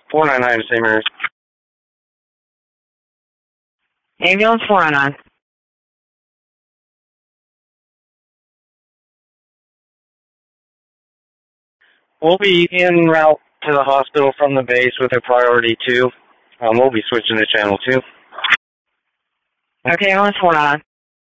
499 St. Mary's. Ambulance 499. We'll be en route to the hospital from the base with a priority 2. We'll be switching to channel 2. Okay, ambulance 499.